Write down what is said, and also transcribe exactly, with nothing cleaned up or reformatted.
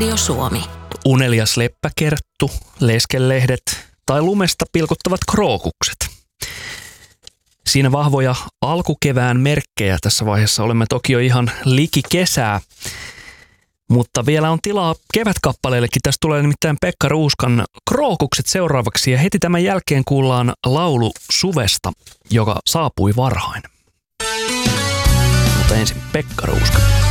Radio Suomi. Unelias leppäkerttu, leskelehdet tai lumesta pilkottavat krookukset. Siinä vahvoja alkukevään merkkejä. Tässä vaiheessa olemme toki jo ihan liki kesää, mutta vielä on tilaa kevätkappaleillekin. Tässä tulee nimittäin Pekka Ruuskan Krookukset seuraavaksi ja heti tämän jälkeen kuullaan laulu suvesta, joka saapui varhain. Mutta ensin Pekka Ruuska.